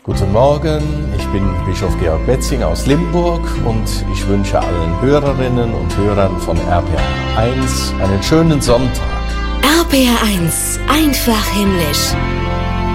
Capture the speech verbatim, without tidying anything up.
Guten Morgen, ich bin Bischof Georg Betzing aus Limburg und ich wünsche allen Hörerinnen und Hörern von R P R eins einen schönen Sonntag. R P R eins, einfach himmlisch.